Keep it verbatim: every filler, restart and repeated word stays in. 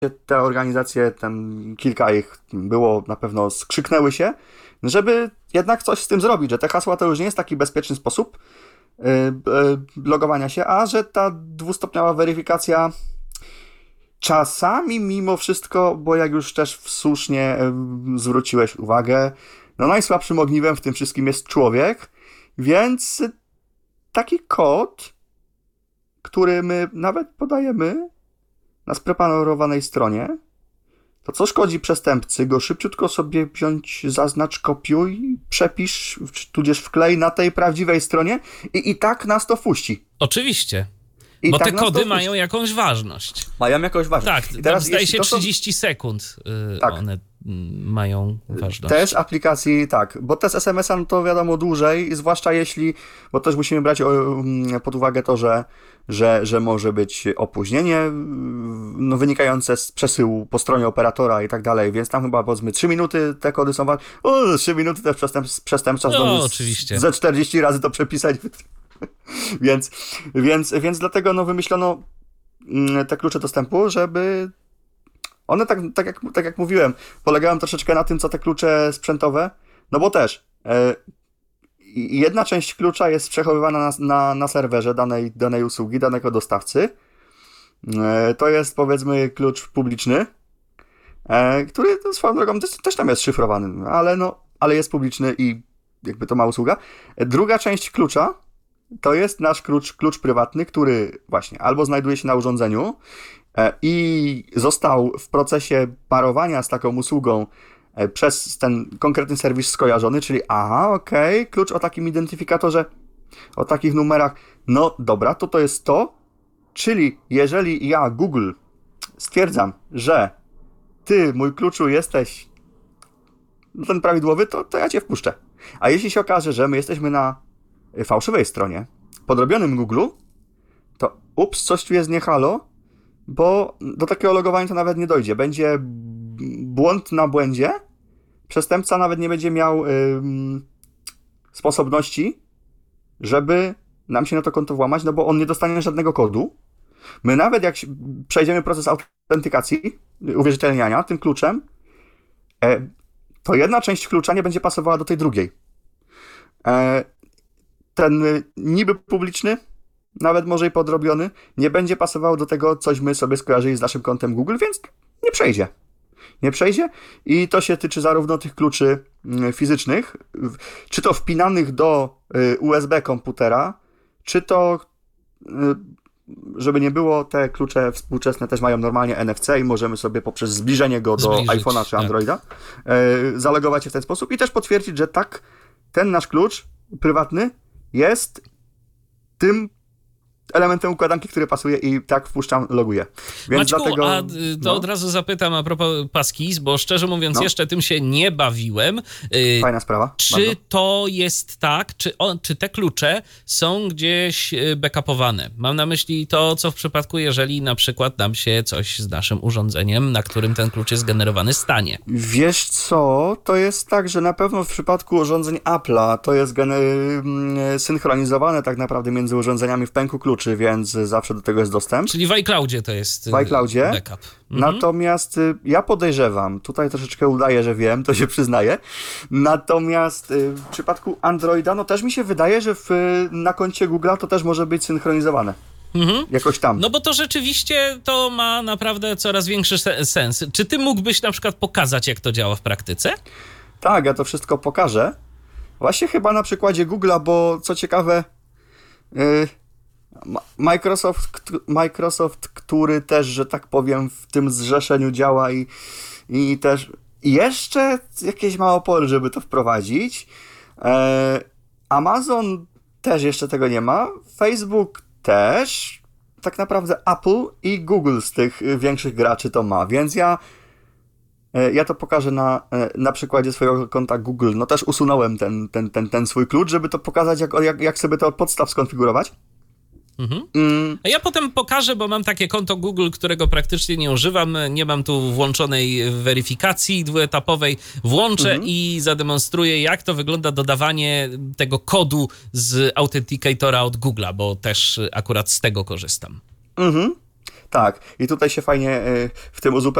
te organizacje, tam kilka ich było, na pewno skrzyknęły się, żeby jednak coś z tym zrobić, że te hasła to już nie jest taki bezpieczny sposób yy, yy, logowania się, a że ta dwustopniowa weryfikacja czasami mimo wszystko, bo jak już też słusznie yy, zwróciłeś uwagę, no najsłabszym ogniwem w tym wszystkim jest człowiek, więc taki kod, który my nawet podajemy na spreparowanej stronie, to co szkodzi przestępcy, go szybciutko sobie wziąć, zaznacz, kopiuj, przepisz, tudzież wklej na tej prawdziwej stronie i i tak nas to wpuści. Oczywiście. I Bo tak te nas to kody wpuści. mają jakąś ważność. Mają jakąś ważność. Tak, I teraz zdaje jeśli się to są- trzydzieści sekund yy, Tak. one mm, mają ważność. Też aplikacji, tak, bo te z es em es a no to wiadomo dłużej, zwłaszcza jeśli, bo też musimy brać o, um, pod uwagę to, że, że, że może być opóźnienie no, wynikające z przesyłu po stronie operatora i tak dalej, więc tam chyba powiedzmy trzy minuty te kody są ważne. O, trzy minuty też przestęp, przestępca No, zdąży z- oczywiście. ze czterdzieści razy to przepisać. więc, więc, więc dlatego no, wymyślono mm, te klucze dostępu, żeby one, tak, tak, jak, tak jak mówiłem, polegają troszeczkę na tym, co te klucze sprzętowe, no bo też e, jedna część klucza jest przechowywana na, na, na serwerze danej, danej usługi, danego dostawcy. E, to jest powiedzmy klucz publiczny, e, który no, swoją drogą też, też tam jest szyfrowany, ale, no, ale jest publiczny i jakby to ma usługa. E, druga część klucza to jest nasz klucz, klucz prywatny, który właśnie albo znajduje się na urządzeniu, i został w procesie parowania z taką usługą przez ten konkretny serwis skojarzony, czyli aha, okej, okay, klucz o takim identyfikatorze, o takich numerach, no dobra, to to jest to, czyli jeżeli ja, Google, stwierdzam, że ty, mój kluczu, jesteś ten prawidłowy, to, to ja cię wpuszczę. A jeśli się okaże, że my jesteśmy na fałszywej stronie, podrobionym Google, to ups, coś tu jest nie halo, bo do takiego logowania to nawet nie dojdzie. Będzie błąd na błędzie, przestępca nawet nie będzie miał ym, sposobności, żeby nam się na to konto włamać, no bo on nie dostanie żadnego kodu. My nawet jak przejdziemy proces autentykacji, uwierzytelniania tym kluczem, e, to jedna część klucza nie będzie pasowała do tej drugiej. E, ten niby publiczny, nawet może i podrobiony, nie będzie pasował do tego, cośmy sobie skojarzyli z naszym kontem Google, więc nie przejdzie. Nie przejdzie i to się tyczy zarówno tych kluczy fizycznych, czy to wpinanych do U S B komputera, czy to, żeby nie było, te klucze współczesne też mają normalnie N F C i możemy sobie poprzez zbliżenie go do Zbliżyć, iPhone'a czy tak. Androida zalogować się w ten sposób i też potwierdzić, że tak, ten nasz klucz prywatny jest tym elementem układanki, który pasuje i tak wpuszczam, loguję. Więc Maćku, dlatego, a y, to no, od razu zapytam a propos passkeys, bo szczerze mówiąc No. jeszcze tym się nie bawiłem. Y, fajna sprawa. Czy bardzo. to jest tak, czy, on, czy te klucze są gdzieś y, backupowane? Mam na myśli to, co w przypadku, jeżeli na przykład nam się coś z naszym urządzeniem, na którym ten klucz jest generowany, stanie. Wiesz co, to jest tak, że na pewno w przypadku urządzeń Apple'a to jest gene- synchronizowane tak naprawdę między urządzeniami w pęku kluczy, więc zawsze do tego jest dostęp. Czyli w iCloudzie to jest y, W iCloudzie. backup. Mhm. Natomiast y, ja podejrzewam, tutaj troszeczkę udaję, że wiem, to się przyznaję, natomiast y, w przypadku Androida, no też mi się wydaje, że w, na koncie Google'a to też może być synchronizowane. Mhm. Jakoś tam. No bo to rzeczywiście to ma naprawdę coraz większy se- sens. Czy ty mógłbyś na przykład pokazać, jak to działa w praktyce? Tak, ja to wszystko pokażę. Właśnie chyba na przykładzie Google'a, bo co ciekawe, yy, Ma- Microsoft, kt- Microsoft, który też, że tak powiem, w tym zrzeszeniu działa i, i też jeszcze jakieś ma opory, żeby to wprowadzić. E, Amazon też jeszcze tego nie ma. Facebook też. Tak naprawdę Apple i Google z tych y, większych graczy to ma, więc ja e, ja to pokażę na, e, na przykładzie swojego konta Google. No też usunąłem ten, ten, ten, ten swój klucz, żeby to pokazać, jak, jak, jak sobie to od podstaw skonfigurować. Mhm. Mm, A ja potem pokażę, bo mam takie konto Google, którego praktycznie nie używam. Nie mam tu włączonej weryfikacji dwuetapowej. Włączę Mhm. i zademonstruję, jak to wygląda dodawanie tego kodu z Authenticatora od Google'a, bo też akurat z tego korzystam. mhm. Tak, i tutaj się fajnie y, w tym uzupełnia